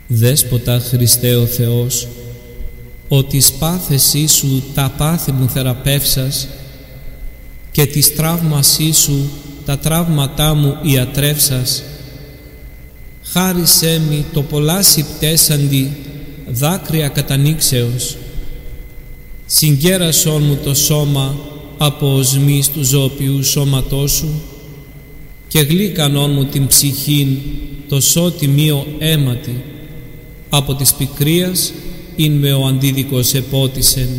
Δέσποτα Χριστέ ο Θεός, ότι σπάθεσή σου τα πάθη μου θεραπεύσας και της τραύμασή σου τα τραύματά μου ιατρεύσας, χάρισέ μη το πολλά συμπτέσαντι δάκρυα κατανοίξεως, συγκέρασόν μου το σώμα από οσμής του ζωοποιού σώματός σου και γλύκανόν μου την ψυχήν το σώτιμιο αίματι από της πικρίας ειν με ο αντίδικος επότισεν.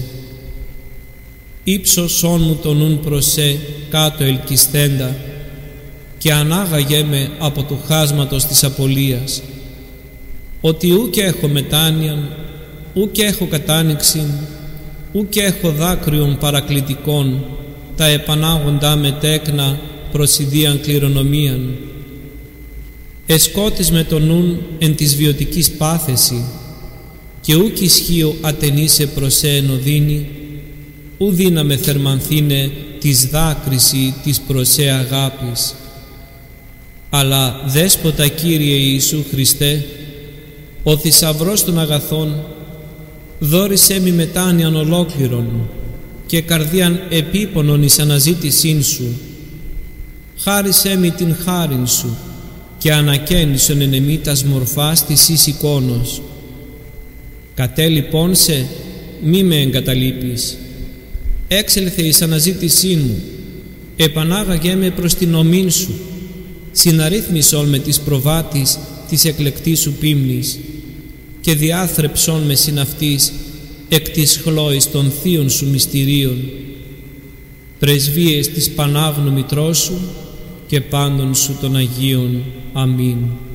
Ήψωσόν μου το νουν προσέ κάτω ελκυστέντα και ανάγαγέ με από του χάσματος της απολίας, ότι ούκ έχω μετάνοιαν, ούκ έχω κατάνοιξην, ούκ έχω δάκρυον παρακλητικών, τα επανάγοντά με τέκνα προς ιδίαν κληρονομίαν. Εσκότης με το νουν εν της βιωτικής πάθεση και ούκ ισχύω ατενίσε προς εν οδύνη, ου δύναμε θερμανθήνε της δάκρυση της προς αγάπης. Αλλά Δέσποτα Κύριε Ιησού Χριστέ, ο θησαυρός των αγαθών, δώρισέ μη μετάνοιαν ολόκληρον και καρδίαν επίπονον εις αναζήτησήν σου. Χάρισέ μη την χάριν σου και ανακαίνισον εν εμή τας μορφάς της εις εικόνος. Κατέ λοιπόν σε μη με εγκαταλείπεις. Έξελθε εις αναζήτησήν μου, επανάγαγέ με προς την ομήν σου, συναρρύθμισον με της προβάτης της εκλεκτής σου πίμνης και διάθρεψον με συναυτής εκ της χλώης των θείων σου μυστηρίων, πρεσβείες της Πανάγνου Μητρός σου και πάντων σου των Αγίων. Αμήν.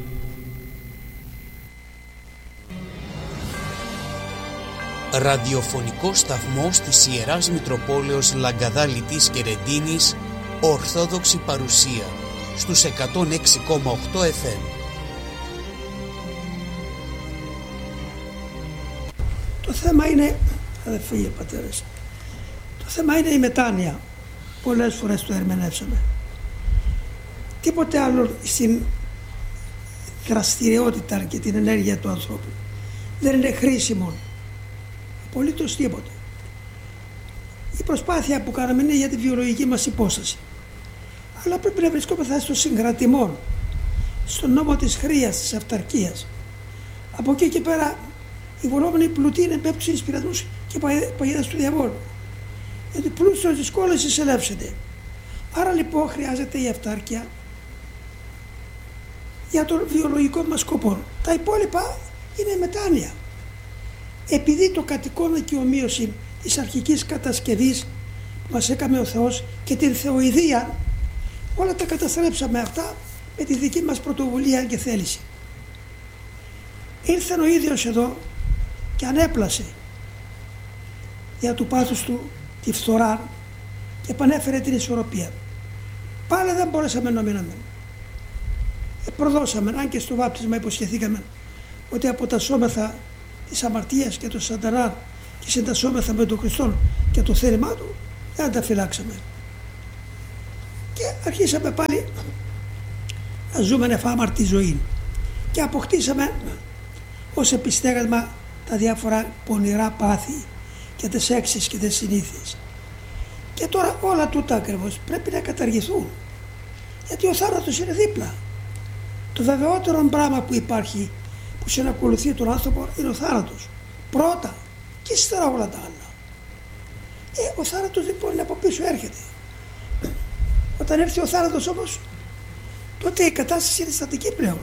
Ραδιοφωνικός σταθμός της Ιεράς Μητροπόλεως Λαγκαδά Λιτής και Ρεντίνης, Ορθόδοξη παρουσία στους 106,8 FM. Το θέμα είναι, αδελφοί πατέρες, το θέμα είναι η μετάνοια. Πολλές φορές το ερμηνεύσαμε. Τίποτε άλλο στην δραστηριότητα και την ενέργεια του ανθρώπου δεν είναι χρήσιμο. Απολύτως τίποτα. Η προσπάθεια που κάναμε είναι για τη βιολογική μας υπόσταση. Αλλά πρέπει να βρισκόμαστε στο συγκρατημό, στον νόμο της χρείας, της αυταρκίας. Από εκεί και πέρα οι βολόμενοι πλουτοί είναι πέπτουν στις πειρασμούς και παγίδας του διαβόλου. Γιατί πλούσιος δυσκόλες εισελεύσεται. Άρα λοιπόν χρειάζεται η αυτάρκεια για τον βιολογικό μας σκοπό. Τα υπόλοιπα είναι μετάνοια. Επειδή το κατοικώνα και ομοίωση της αρχικής κατασκευής που μας έκαμε ο Θεός και την θεοειδία, όλα τα καταστρέψαμε αυτά με τη δική μας πρωτοβουλία και θέληση. Ήρθε ο ίδιος εδώ και ανέπλασε για του πάθους του τη φθορά και επανέφερε την ισορροπία. Πάλι δεν μπορέσαμε να μείναμε. Προδώσαμε, αν και στο βάπτισμα υποσχεθήκαμε ότι αποτασσόμεθα της αμαρτίας και του σατανά και συντασσόμεθα με τον Χριστό και το θέλημά του, δεν τα φυλάξαμε. Και αρχίσαμε πάλι να ζούμε νεφάμαρτη ζωή και αποκτήσαμε ως επιστέγασμα τα διάφορα πονηρά πάθη και τις έξεις και τις συνήθειες. Και τώρα όλα τούτα ακριβώς πρέπει να καταργηθούν, γιατί ο θάνατος είναι δίπλα. Το βεβαιότερο πράγμα που υπάρχει που συνακολουθεί τον άνθρωπο είναι ο θάνατος. Πρώτα και ύστερα όλα τα άλλα. Ο θάνατος λοιπόν είναι από πίσω, έρχεται. Όταν έρθει ο θάνατος όμως, τότε η κατάσταση είναι στατική πλέον.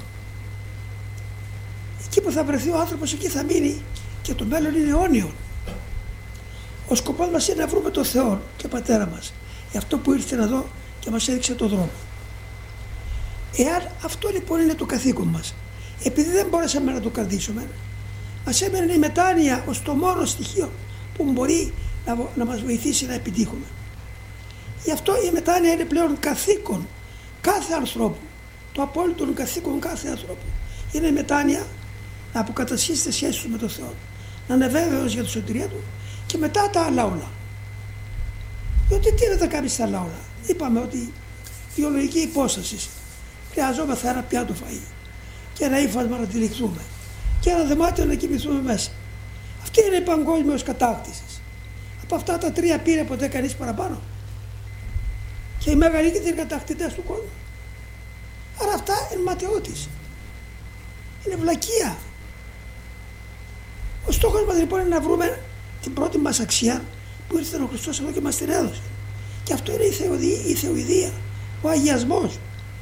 Εκεί που θα βρεθεί ο άνθρωπος, εκεί θα μείνει και το μέλλον είναι αιώνιο. Ο σκοπός μας είναι να βρούμε τον Θεό και Πατέρα μας, για αυτό που ήρθε εδώ και μας έδειξε τον δρόμο. Εάν αυτό λοιπόν είναι το καθήκον μας, επειδή δεν μπορέσαμε να το κρατήσουμε, μας έμενε η μετάνοια ως το μόνο στοιχείο που μπορεί να μας βοηθήσει να επιτύχουμε. Γι' αυτό η μετάνοια είναι πλέον καθήκον κάθε ανθρώπου, το απόλυτο καθήκον κάθε ανθρώπου. Είναι η μετάνοια να αποκατασχίσει τη σχέση του με τον Θεό, να είναι βέβαιος για τη σωτηρία του και μετά τα άλλα όλα. Διότι τι να τα κάνεις τα άλλα όλα. Είπαμε ότι βιολογική υπόσταση, χρειαζόμαστε ένα πιάτο φαΐ και ένα ύφασμα να τυλιχθούμε. και ένα δωμάτιο να κοιμηθούμε μέσα. Αυτή είναι η παγκόσμιος κατάκτησης. Από αυτά τα 3 πήρε ποτέ κανείς παραπάνω. Και οι μεγαλύτεροι κατακτητές του κόσμου. Άρα αυτά είναι ματαιότης. Είναι βλακεία. Ο στόχος μας λοιπόν είναι να βρούμε την πρώτη μας αξία που ήρθε ο Χριστός εδώ και μας την έδωσε. Και αυτό είναι η θεοειδία, ο αγιασμός.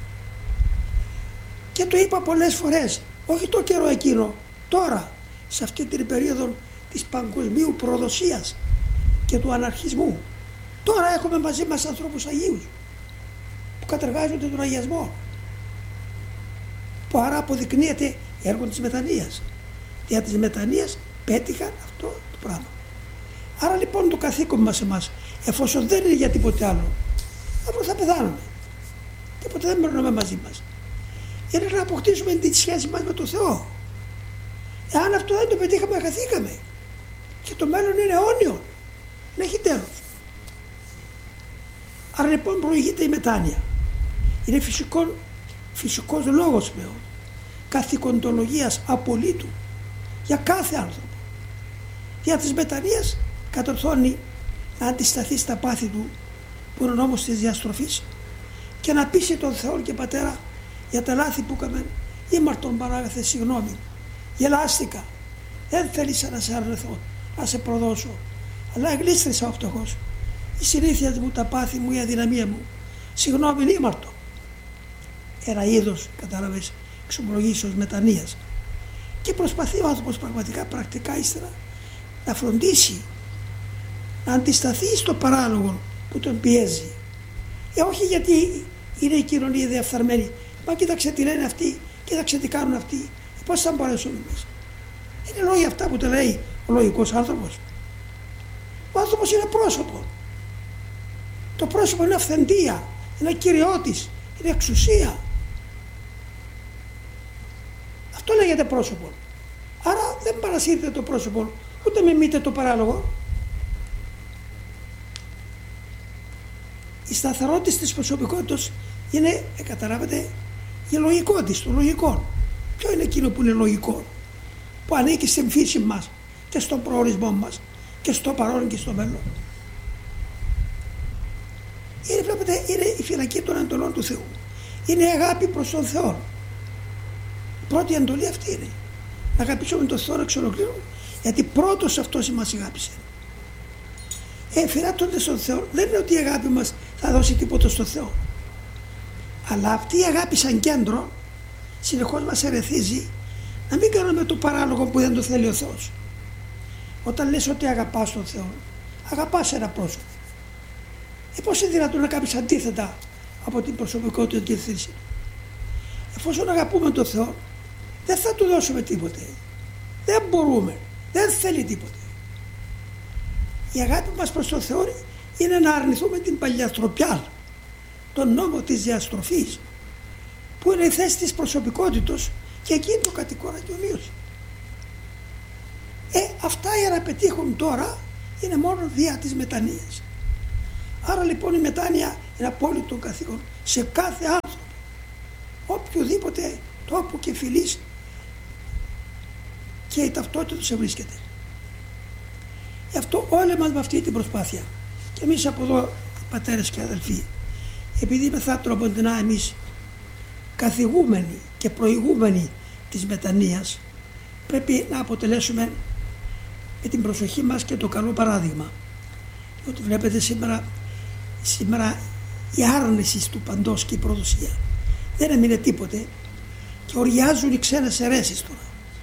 Και το είπα πολλές φορές, όχι το καιρό εκείνο, τώρα, σε αυτή την περίοδο της παγκοσμίου προδοσίας και του αναρχισμού. Τώρα έχουμε μαζί μας ανθρώπους αγίους που κατεργάζονται τον αγιασμό, που άρα αποδεικνύεται έργο της μετανοίας. Δια της μετανοίας πέτυχαν αυτό το πράγμα. Άρα λοιπόν το καθήκον μας εμάς, εφόσον δεν είναι για τίποτε άλλο, αύριο θα πεθάνουμε. Τίποτε δεν μένουμε μαζί μας. Είναι να αποκτήσουμε τη σχέση μας με τον Θεό. Εάν αυτό δεν το πετύχαμε, χαθήκαμε. Και το μέλλον είναι αιώνιο. Δεν έχει τέλος. Άρα λοιπόν προηγείται η μετάνοια. Είναι φυσικός λόγος πλέον. Καθηκοντολογίας απολύτου για κάθε άνθρωπο. Δια της μετανοίας κατορθώνει να αντισταθεί στα πάθη του, που είναι ο νόμος της διαστροφής, και να πείσει τον Θεό και Πατέρα για τα λάθη που έκαμε. Ήμαρτον παράγαθε, συγγνώμη, γελάστηκα, δεν θέλησα να σε αρνηθώ, να σε προδώσω, αλλά εγλίστρισα ο φτωχός. Η συνήθεια μου, τα πάθη μου, η αδυναμία μου, συγγνώμη, ήμαρτον. Ένα είδος, κατάλαβες, εξομολογήσεως μετανοίας. Και προσπαθεί ο άνθρωπος πραγματικά, πρακτικά ύστερα, να φροντίσει, να αντισταθεί στο παράλογο που τον πιέζει. Όχι γιατί είναι η κοινωνία διαφθαρμένη. Μα κοίταξε τι λένε αυτοί, κοίταξε τι κάνουν αυτοί. Πώς θα μπορέσουμε εμείς. Είναι λόγια αυτά που τα λέει ο λογικός άνθρωπος. Ο άνθρωπος είναι πρόσωπο. Το πρόσωπο είναι αυθεντία, είναι κυριότης, είναι εξουσία. Αυτό λέγεται πρόσωπο. Άρα δεν παρασύρετε το πρόσωπο, ούτε μιμείτε το παράλογο. Η σταθερότητα της προσωπικότητας είναι, καταλάβετε, η λογικότητα, το λογικό. Ποιο είναι εκείνο που είναι λογικό, που ανήκει στην φύση μας και στον προορισμό μας και στο παρόν και στο μέλλον. Είναι, βλέπετε, είναι η φυλακή των εντολών του Θεού. Είναι η αγάπη προς τον Θεό. Η πρώτη εντολή αυτή είναι. Να αγαπήσουμε τον Θεό εξ ολοκλήρου, γιατί πρώτος αυτός μας αγάπησε. Φυλάττονται στον Θεό, δεν είναι ότι η αγάπη μας θα δώσει τίποτα στον Θεό. Αλλά αυτή η αγάπη σαν κέντρο συνεχώς μας ερεθίζει να μην κάνουμε το παράλογο που δεν το θέλει ο Θεός. Όταν λες ότι αγαπάς τον Θεό, αγαπάς ένα πρόσωπο. Πώς είναι δυνατόν να κάνεις αντίθετα από την προσωπικότητα και τη θλίψη. Εφόσον αγαπούμε τον Θεό, δεν θα του δώσουμε τίποτε. Δεν μπορούμε. Δεν θέλει τίποτε. Η αγάπη μας προς τον Θεό είναι να αρνηθούμε την παλιαστροπιά, τον νόμο της διαστροφής, που είναι η θέση της προσωπικότητος και εκείνη το κατοικόνα και ομοίωση. Αυτά για να πετύχουν τώρα είναι μόνο δια της μετανοίας. Άρα λοιπόν η μετάνοια είναι απόλυτο καθήκον σε κάθε άνθρωπο, οποιοδήποτε τόπο και φυλής και η ταυτότητα του σε βρίσκεται. Γι' αυτό όλοι μας με αυτή την προσπάθεια, και εμείς από εδώ πατέρες και αδελφοί, επειδή μεθά τροποντινά εμείς καθηγούμενοι και προηγούμενοι της μετανοίας, πρέπει να αποτελέσουμε με την προσοχή μας και το καλό παράδειγμα. Διότι βλέπετε σήμερα η άρνηση του παντός και η προδοσία δεν έμεινε τίποτε και οριάζουν οι ξένες αιρέσεις τώρα.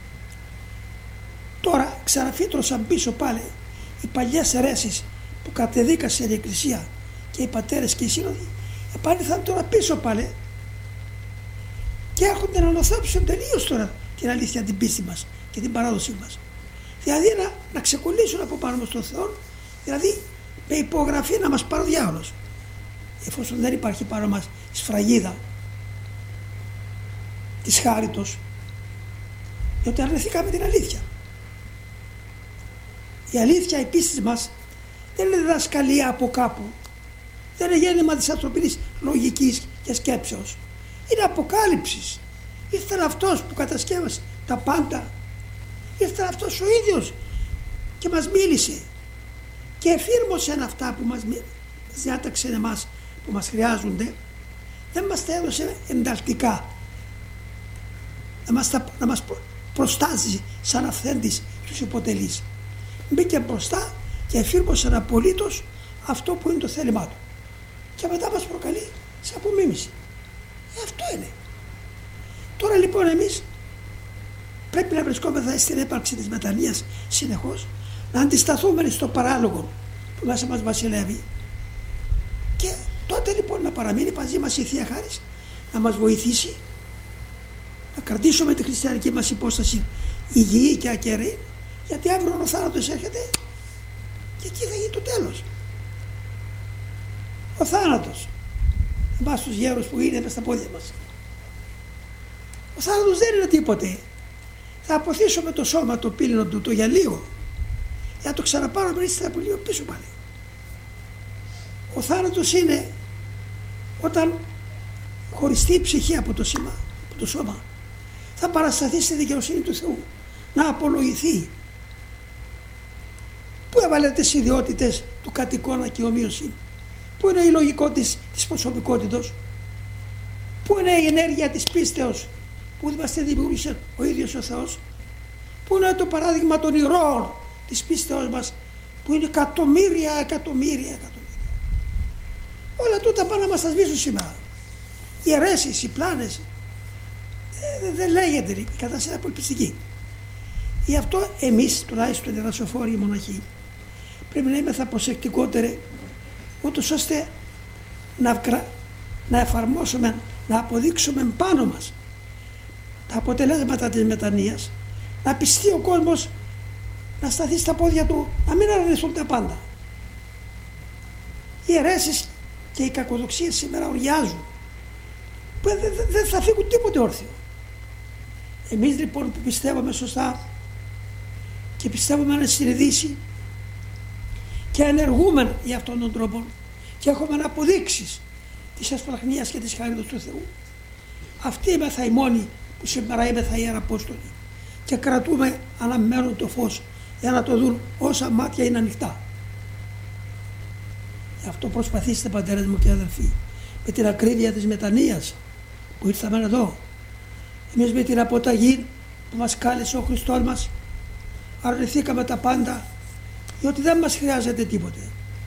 Τώρα ξαναφύτρωσαν πίσω πάλι οι παλιές αιρέσεις που κατεδίκασε η Εκκλησία και οι πατέρες και οι σύνοδοι, επάνηθαν τώρα πίσω πάλι και έρχονται να νοθέψουν τελείως τώρα την αλήθεια, την πίστη μας και την παράδοσή μας. Δηλαδή να ξεκολλήσουν από πάνω μας τον Θεό, δηλαδή με υπογραφή να μας πάρει ο διάολος, εφόσον δεν υπάρχει πάνω μας η σφραγίδα της χάριτος, διότι αρνηθήκαμε την αλήθεια. Η αλήθεια, η πίστη μας δεν είναι διδασκαλία από κάπου, δεν είναι γέννημα της ανθρωπινής λογικής και σκέψεως, είναι αποκάλυψης. Ήρθε αυτός που κατασκεύασε τα πάντα ήρθε αυτός ο ίδιος και μας μίλησε και εφήρμοσε αυτά που μας διάταξε εμάς που μας χρειάζονται. Δεν μας τα έδωσε ενταλτικά, να μας προστάζει σαν αυθέντης τους υποτελείς. Μπήκε μπροστά και εφήρμοσε απολύτως αυτό που είναι το θέλημά του και μετά μας προκαλεί σε απομίμηση. Αυτό είναι. Τώρα λοιπόν εμείς πρέπει να βρισκόμαστε στην έπαρξη της μετανοίας συνεχώς, να αντισταθούμε στο παράλογο που μέσα μας βασιλεύει και τότε λοιπόν να παραμείνει μαζί μας η Θεία Χάρις, να μας βοηθήσει να κρατήσουμε τη χριστιανική μας υπόσταση υγιή και ακερή, γιατί αύριο ο θάνατος έρχεται και εκεί θα γίνει το τέλος. Ο θάνατος, εμάς τους γέρους που είναι μες στα πόδια μας, ο θάνατος δεν είναι τίποτε. Θα αποθήσουμε το σώμα, το πύληνο του, το για λίγο, για να το ξαναπάρουμε ύστερα από λίγο πίσω πάλι. Ο θάνατος είναι όταν χωριστεί η ψυχή από το σώμα, θα παρασταθεί στη δικαιοσύνη του Θεού, να απολογηθεί. Πού έβαλε τις ιδιότητες του κατοικώνα και ομοίωση, πού είναι η λογικότητα της προσωπικότητος, πού είναι η ενέργεια της πίστεως που μας δημιούργησε ο ίδιος ο Θεός, πού είναι το παράδειγμα των ηρώων της πίστεως μας που είναι εκατομμύρια. Όλα τούτα πάνε να μας τα σβήσουν σήμερα. Οι αιρέσεις, οι πλάνες, δεν λέγεται, η κατάσταση είναι απολυπιστική. Γι' αυτό εμείς, τουλάχιστον οι ερασοφόροι, οι μοναχοί, πρέπει να είμαστε προσεκτικότεροι, ούτως ώστε να εφαρμόσουμε, να αποδείξουμε πάνω μας τα αποτελέσματα της μετανοίας, να πιστεί ο κόσμος να σταθεί στα πόδια του, να μην αρνηθούν τα πάντα. Οι αιρέσεις και οι κακοδοξίες σήμερα οριάζουν, δεν θα φύγουν τίποτε όρθιο. Εμείς λοιπόν που πιστεύουμε σωστά και πιστεύουμε να συνειδήσει και ενεργούμε για αυτόν τον τρόπο και έχουμε αποδείξεις της ασπλαχνίας και της χάριτος του Θεού, αυτοί είμεθα οι μόνοι που σήμερα είμεθα οι Ιεραπόστολοι και κρατούμε αναμένουν το φως για να το δουν όσα μάτια είναι ανοιχτά. Γι' αυτό προσπαθήστε, πατέρες μου και αδελφοί, με την ακρίβεια της μετανοίας που ήρθαμε εδώ, εμείς με την αποταγή που μας κάλεσε ο Χριστός μας, αρνηθήκαμε τα πάντα, διότι δεν μας χρειάζεται τίποτε.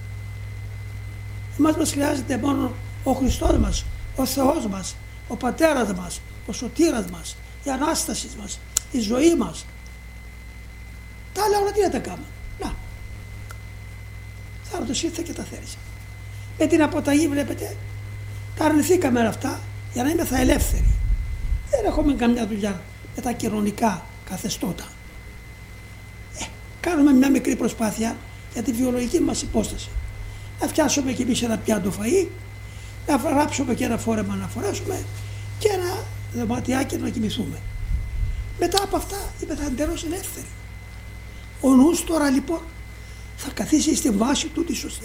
Εμάς μας χρειάζεται μόνο ο Χριστός μας, ο Θεός μας, ο Πατέρας μας, ο Σωτήρας μας, η Ανάσταση μας, η ζωή μας. Τα άλλα όλα τι να τα κάνουμε. Να, θάνατος ήρθε και τα θέρισε. Με την αποταγή, βλέπετε, τα αρνηθήκαμε αυτά για να είμαστε ελεύθεροι. Δεν έχουμε καμιά δουλειά με τα κοινωνικά καθεστώτα. Κάνουμε μια μικρή προσπάθεια για τη βιολογική μας υπόσταση. Να φτιάσουμε κι εμείς ένα πιάτο φαΐ, να ράψουμε και ένα φόρεμα να φορέσουμε και ένα δωματιάκι να κοιμηθούμε. Μετά από αυτά είμαστε εντελώς ελεύθεροι. Ο νους τώρα λοιπόν θα καθίσει στη βάση του τη σωστή.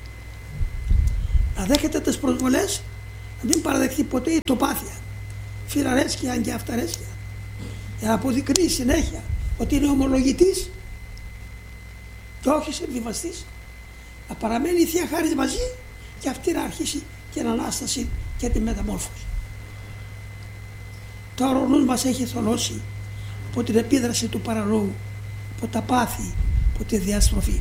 Να δέχεται τις προσβολές, να μην παραδεχτεί ποτέ η τοπάθεια, φιλαρέσκεια και αυταρέσκεια, για να αποδεικνύει συνέχεια ότι είναι ομολογητής και όχι συμβιβαστής, να παραμένει η Θεία Χάρις μαζί και αυτή να αρχίσει την Ανάσταση και τη μεταμόρφωση. Τώρα ο νους μας έχει θολώσει από την επίδραση του παραλόγου, από τα πάθη, από τη διαστροφή.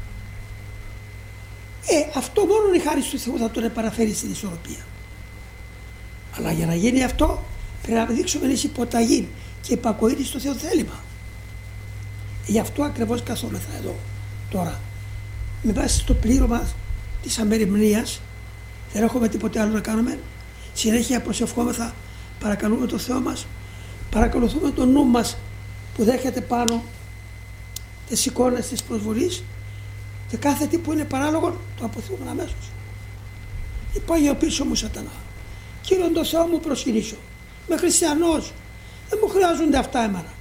Αυτό μόνο η χάρη του Θεού θα τον επαναφέρει στην ισορροπία. Αλλά για να γίνει αυτό πρέπει να δείξουμε εις υποταγή και υπακοή στο Θεό θέλημα. Γι' αυτό ακριβώς καθόμεθα εδώ τώρα. Με βάση στο πλήρωμα της αμεριμνίας, δεν έχουμε τίποτε άλλο να κάνουμε. Συνέχεια προσευχόμεθα, παρακαλούμε τον Θεό μας, παρακολουθούμε τον νου μας που δέχεται πάνω τις εικόνες της προσβολής και κάθε τι που είναι παράλογο το αποθούμε αμέσως. Υπάγειο πίσω μου Σατανά, Κύριον το Θεό μου προσκυνήσω, είμαι χριστιανός, δεν μου χρειάζονται αυτά εμένα.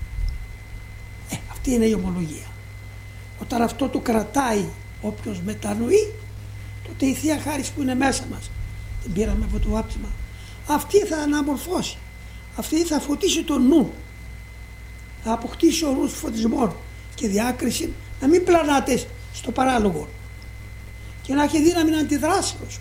Αυτή είναι η ομολογία. Όταν αυτό το κρατάει όποιος μετανοεί, τότε η Θεία Χάρις που είναι μέσα μας, την πήραμε από το βάπτισμα, αυτή θα αναμορφώσει, αυτή θα φωτίσει τον νου, να αποκτήσει ορούς φωτισμών και διάκριση, να μην πλανάται στο παράλογο και να έχει δύναμη να αντιδράσεως.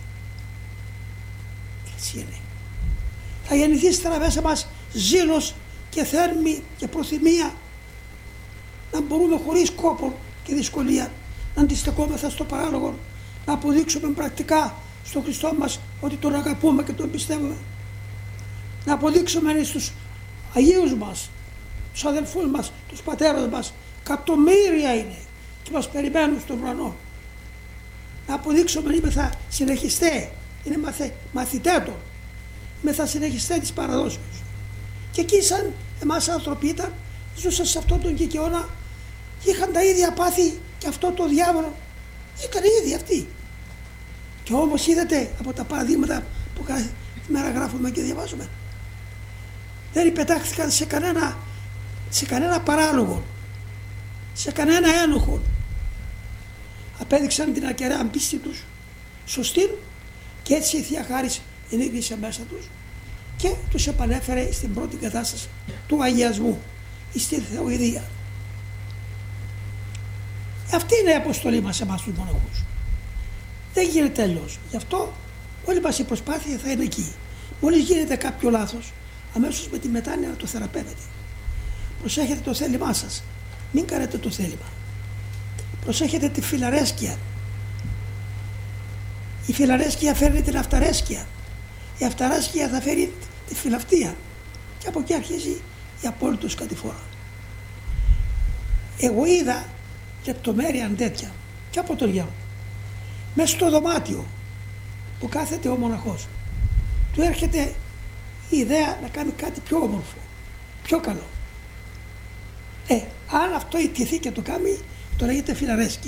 Έτσι είναι. Θα γεννηθεί ύστερα μέσα μας ζήλος και θέρμη και προθυμία να μπορούμε χωρίς κόπο και δυσκολία να αντιστεκόμεθα στο παράλογο, να αποδείξουμε πρακτικά στον Χριστό μας ότι τον αγαπούμε και τον πιστεύουμε, να αποδείξουμε στους Αγίους μας, τους αδελφούς μας, τους πατέρες μας, εκατομμύρια είναι και μας περιμένουν στον ουρανό, να αποδείξουμε είμεθα συνεχιστέ, είναι μαθητέτων, είμεθα συνεχιστέ της παραδόσεως. Και εκεί σαν εμάς άνθρωποι ήταν, ζούσαν σε αυτόν τον κικαιώνα και είχαν τα ίδια πάθη και αυτό το διάβολο, ήταν οι ίδιοι αυτοί. Και όμως είδατε από τα παραδείγματα που κάθε μέρα γράφουμε και διαβάζουμε, δεν υπετάχθηκαν σε κανένα παράλογο, σε κανένα ένοχο. Απέδειξαν την ακεραία πίστη τους σωστή και έτσι η Θεία Χάρις ενήγησε μέσα τους και τους επανέφερε στην πρώτη κατάσταση του αγιασμού, στην θεοειδία. Αυτή είναι η αποστολή μας εμάς τους μοναχούς. Δεν γίνεται αλλιώς. Γι' αυτό όλη μας η προσπάθεια θα είναι εκεί. Μόλις γίνεται κάποιο λάθος, αμέσως με τη μετάνοια να το θεραπεύετε. Προσέχετε το θέλημά σας. Μην κάνετε το θέλημα. Προσέχετε τη φιλαρέσκεια. Η φιλαρέσκεια φέρνει την αυταρέσκεια. Η αυταρέσκεια θα φέρει τη φιλαυτία. Και από εκεί αρχίζει η απόλυτος κατηφόρα. Εγώ είδα λεπτομέρεια τέτοια και από τον γέρο. Μέσα στο δωμάτιο που κάθεται ο μοναχός, του έρχεται η ιδέα να κάνει κάτι πιο όμορφο, πιο καλό. Αν αυτό ιτηθεί και το κάνει, το λέγεται φιλαρέσκεια.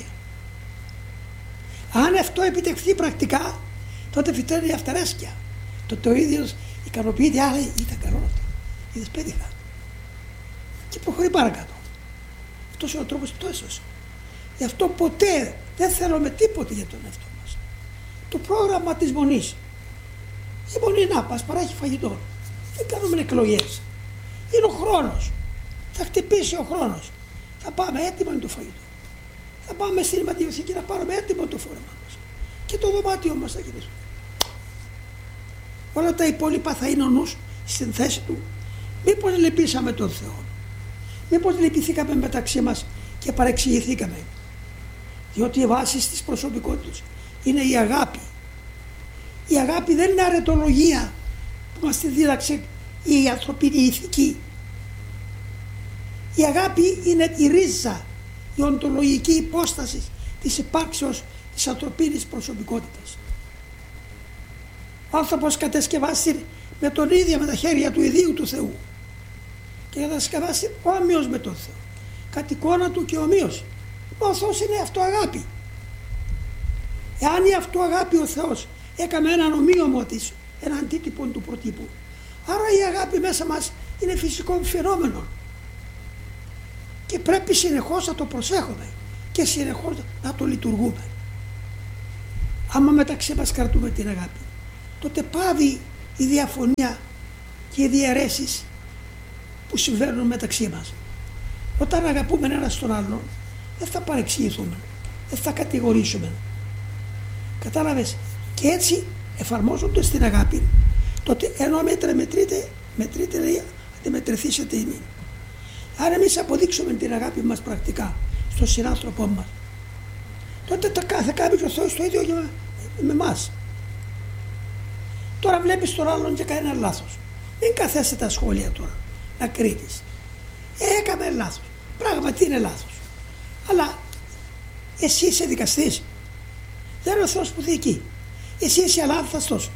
Αν αυτό επιτευχθεί πρακτικά, τότε φυτρώνει η αυταρέσκεια. Τότε ο ίδιος ικανοποιείται, ήταν καλό αυτό. Είδες, πέτυχα. Και προχωρεί παρακάτω. Αυτός είναι ο τρόπος που το έσωσε. Γι' αυτό ποτέ δεν θέλουμε τίποτε για τον εαυτό μας. Το πρόγραμμα της μονής. Η μονή να μας παράγει φαγητό. Δεν κάνουμε εκλογές. Είναι ο χρόνος. Θα χτυπήσει ο χρόνος. Θα πάμε, έτοιμο είναι το φαγητό. Θα πάμε στην ηματιοθήκη να πάρουμε έτοιμο το φόρμα μας. Και το δωμάτιο μας θα γυρίσουμε. Όλα τα υπόλοιπα θα είναι ο νους στην θέση του. Μήπως λυπήσαμε τον Θεό. Μήπως λυπηθήκαμε μεταξύ μας και παρεξηγηθήκαμε. Διότι η βάση της προσωπικότητας είναι η αγάπη. Η αγάπη δεν είναι αρετολογία που μας τη δίδαξε η ανθρωπίνη ηθική. Η αγάπη είναι η ρίζα, η οντολογική υπόσταση της υπάρξεως της ανθρωπίνης προσωπικότητας. Ο άνθρωπος κατασκευάστηκε με τον ίδιο με τα χέρια του ιδίου του Θεού και κατασκευάστηκε όμοιος με τον Θεό, κατ' εικόνα του και ομοίως. Ο Θεός είναι αυτοαγάπη. Εάν η αυτοαγάπη ο Θεός έκαμε έναν ομοίωμο της, έναν αντίτυπο του προτύπου, άρα η αγάπη μέσα μας είναι φυσικό φαινόμενο και πρέπει συνεχώς να το προσέχουμε και συνεχώς να το λειτουργούμε. Άμα μεταξύ μας κρατούμε την αγάπη, τότε πάβει η διαφωνία και οι διαιρέσεις που συμβαίνουν μεταξύ μας. Όταν αγαπούμε ένας τον άλλον, δεν θα παρεξηγηθούμε, δεν θα κατηγορήσουμε. Κατάλαβες? Και έτσι εφαρμόζοντας την αγάπη, τότε ενώ μετρείτε λέει, αντιμετρηθήσετε ημί. Αν εμείς αποδείξουμε την αγάπη μας πρακτικά στον συνάνθρωπό μας, τότε θα κάνει και ο Θεός το ίδιο και με εμάς. Τώρα βλέπεις τον άλλον και κάνει ένα λάθος. Μην καθέσαι τα σχόλια τώρα να κρίνεις. Έκαμε λάθος. Πράγματι είναι λάθος. Αλλά εσύ είσαι δικαστής. Δεν είναι ο Θεός που διοικεί. Εσύ είσαι αλάνθαστος.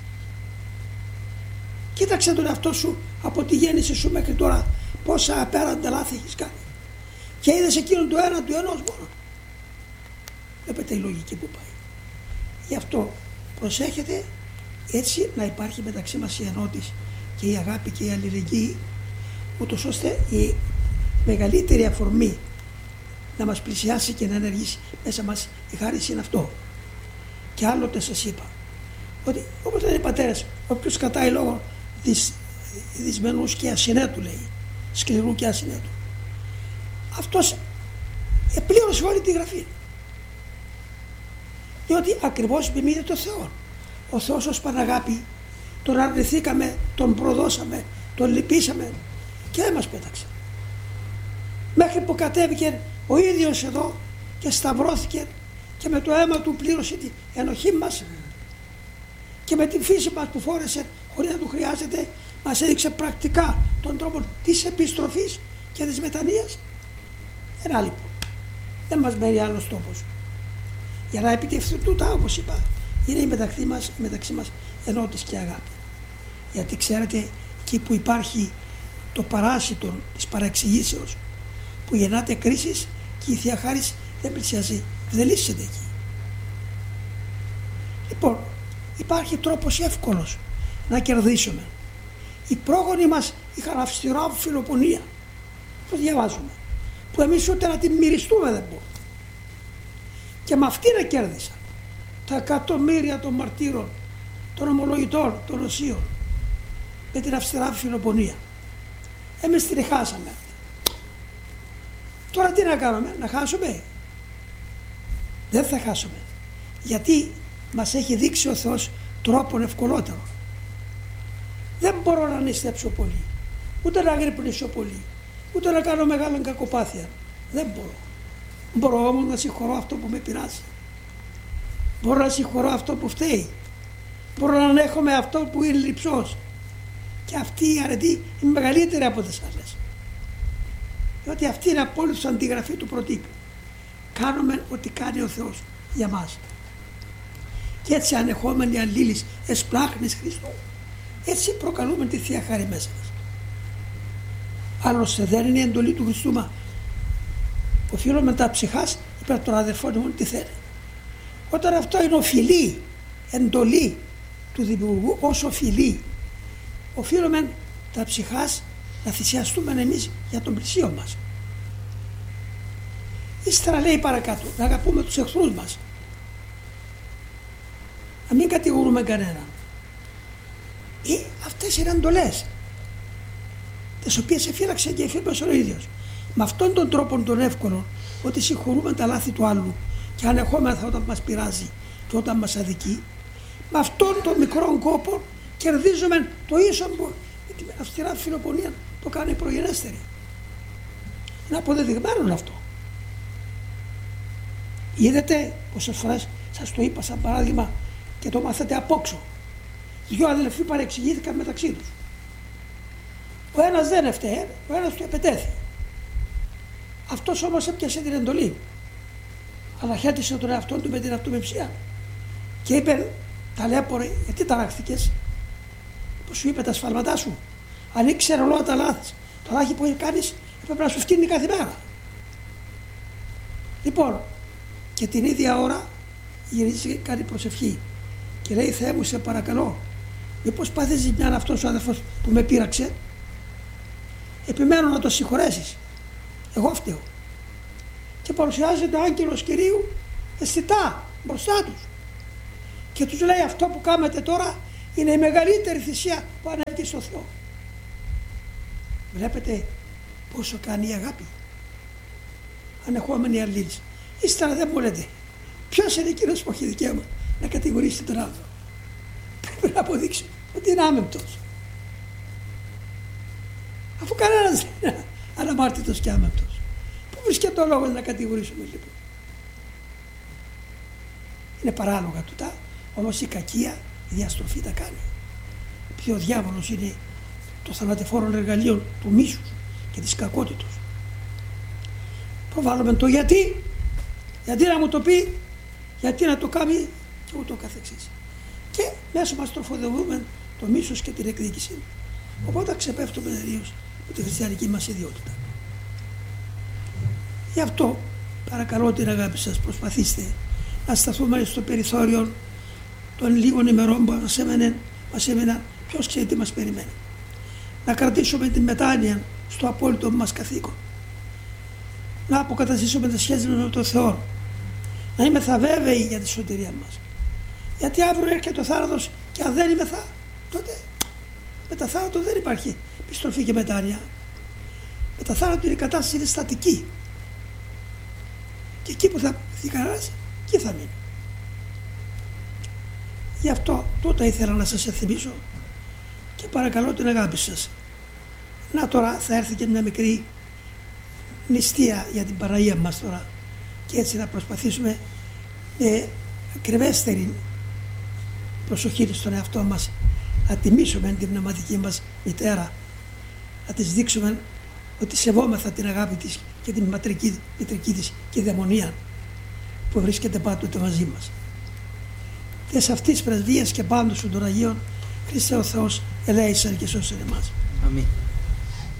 Κοίταξε τον εαυτό σου από τη γέννηση σου μέχρι τώρα πόσα απέραντα λάθη έχεις κάνει. Και είδες εκείνον του ένα του ενός μόνο. Βλέπετε η λογική που πάει. Γι' αυτό προσέχετε έτσι να υπάρχει μεταξύ μας η ενότηση και η αγάπη και η αλληλεγγύη, ούτως ώστε η μεγαλύτερη αφορμή να μας πλησιάσει και να ενεργήσει μέσα μας η χάρις είναι αυτό. Και άλλοτε σας είπα ότι όπως λένε οι πατέρες, όποιος κατάει λόγω δυσμενούς και ασυνέτου, λέει, σκληρού και ασυνέτου, αυτός επλήρωσε όλη τη Γραφή. Διότι ακριβώς μιμείται το Θεό. Ο Θεός ως Παναγάπη τον αρνηθήκαμε, τον προδώσαμε, τον λυπήσαμε και δεν μας πέταξε. Μέχρι που κατέβηκε ο ίδιος εδώ και σταυρώθηκε και με το αίμα του πλήρωσε την ενοχή μας και με την φύση μας που φόρεσε χωρίς να του χρειάζεται, μας έδειξε πρακτικά τον τρόπο της επιστροφής και της μετανοίας. Ένα λοιπόν, δεν μας μένει άλλος τόπος. Για να επιτευχθεί τούτα, όπως είπα, είναι η μεταξύ μας ενότητα και αγάπη. Γιατί ξέρετε, εκεί που υπάρχει το παράσιτο της παραξηγήσεως, που γεννάται κρίσεις και η Θεία Χάρις δεν πλησιάζει, δεν λύσεται εκεί. Λοιπόν, υπάρχει τρόπος εύκολος να κερδίσουμε. Οι πρόγονοι μας είχαν αυστηρά φιλοπονία, το διαβάζουμε, που εμείς ούτε να την μυριστούμε δεν μπορούμε. Και με αυτή να κέρδισαν τα εκατομμύρια των μαρτύρων, των ομολογητών, των οσίων, με την αυστηρά φιλοπονία. Εμείς την χάσαμε. Τώρα τι να κάνουμε, να χάσουμε? Δεν θα χάσουμε. Γιατί μας έχει δείξει ο Θεός τρόπον ευκολότερο. Δεν μπορώ να νηστέψω πολύ, ούτε να γρυπνήσω πολύ, ούτε να κάνω μεγάλη κακοπάθεια. Δεν μπορώ. Μπορώ όμως να συγχωρώ αυτό που με πειράζει. Μπορώ να συγχωρώ αυτό που φταίει. Μπορώ να ανέχομαι αυτό που είναι λειψός. Και αυτή η αρετή είναι μεγαλύτερη από τις άλλες. Διότι αυτή είναι απόλυτος αντιγραφή του προτύπου. Κάνουμε ό,τι κάνει ο Θεός για μας. Και έτσι ανεχόμενοι αλλήλεις εσπλάχνης Χριστού, έτσι προκαλούμε τη Θεία Χάρη μέσα μας. Άλλωστε δεν είναι η εντολή του Χριστού, μα οφείλουμε τα ψυχάς υπέρ των αδερφών ημών τι θέλει. Όταν αυτό είναι οφειλή, εντολή του Δημιουργού ως οφειλή, οφείλουμε τα ψυχάς να θυσιαστούμε εμείς για τον πλησίο μας. Ύστερα λέει παρακάτω, να αγαπούμε τους εχθρούς μας. Να μην κατηγορούμε κανέναν. Αυτές είναι εντολές, τις οποίες εφύλαξε και εφήρμασε ο ίδιος. Με αυτόν τον τρόπο τον εύκολο, ότι συγχωρούμε τα λάθη του άλλου και ανεχόμεθα όταν μας πειράζει και όταν μας αδικεί, με αυτόν τον μικρό κόπο κερδίζουμε το ίσον που με την αυστηρά φιλοπονία το κάνει προγενέστερη. Είναι αποδεδειγμένο αυτό. Είδατε πόσες φορές σας το είπα σαν παράδειγμα και το μάθατε απόξω. Δυο αδελφοί παρεξηγήθηκαν μεταξύ τους. Ο ένας δεν έφταιγε, ο ένας του επετέθη. Αυτός όμως έπιασε την εντολή. Αναχέτησε τον εαυτό του με την αυτομεψία. Και είπε, ταλέπορε, γιατί ταράχθηκες? Που σου είπε τα σφάλματά σου. Αν ήξερε όλα τα λάθη, το λάθη που κάνεις έπρεπε να σου φτύνει κάθε μέρα. Λοιπόν, και την ίδια ώρα γυρίζει και κάνει προσευχή. Και λέει, Θεέ μου, σε παρακαλώ, μήπως πάθεις ζημιά αυτός ο αδερφός που με πείραξε? Επιμένω να το συγχωρέσεις. Εγώ φταίω. Και παρουσιάζεται ο άγγελος Κυρίου αισθητά μπροστά τους. Και τους λέει, αυτό που κάνετε τώρα είναι η μεγαλύτερη θυσία που ανέβηκε στο Θεό. Βλέπετε πόσο κάνει η αγάπη. Ανεχόμενη αλλήλης. Ύστερα δεν μου λέτε, ποιος είναι εκείνος που έχει δικαίωμα να κατηγορήσει τον άνθρωπο? Πρέπει να αποδείξει ότι είναι άμεμπτος. Αφού κανένας δεν είναι αναμάρτητος και άμεμπτος, πού βρίσκεται ο λόγος να κατηγορήσουμε λοιπόν? Είναι παράλογα τούτα, όμως η κακία, η διαστροφή τα κάνει. Επειδή ο διάβολος είναι το θανατηφόρο εργαλείο του μίσους και της κακότητος. Προβάλλουμε το γιατί να μου το πει, γιατί να το κάνει και ούτω καθεξής. Και μέσω μας τροφοδοτούμε το μίσος και την εκδίκηση. Οπότε ξεπέφτουμε τελείως με τη χριστιανική μας ιδιότητα. Γι' αυτό παρακαλώ την αγάπη σας, προσπαθήστε να σταθούμε στο περιθώριο των λίγων ημερών που μας έμεναν, ποιος ξέρει τι μας περιμένει. Να κρατήσουμε την μετάνοια στο απόλυτο μας καθήκον. Να αποκαταστήσουμε τις σχέσεις με τον Θεό. Να είμεθα βέβαιοι για τη σωτηρία μας. Γιατί αύριο έρχεται ο θάνατος και αν δεν είμεθα, τότε μετά θάνατο δεν υπάρχει επιστροφή και μετάνοια. Μετά θάνατο η κατάσταση είναι στατική. και εκεί που θα θυκαράσει, εκεί θα μείνει. Γι' αυτό τούτα ήθελα να σας εθυμίσω και παρακαλώ την αγάπη σας. Να τώρα θα έρθει και μια μικρή νηστεία για την Παναγία μας τώρα και έτσι θα προσπαθήσουμε με ακριβέστερη προσοχή στον εαυτό μας να τιμήσουμε την πνευματική μας μητέρα, να της δείξουμε ότι σεβόμεθα την αγάπη της και την μητρική της κυδαιμονία που βρίσκεται πάντοτε μαζί μας. Και σε αυτής πρεσβείας και πάντως των Αγίων Χριστέ ο Θεός ελέησαν και σώσαν εμάς. Αμήν.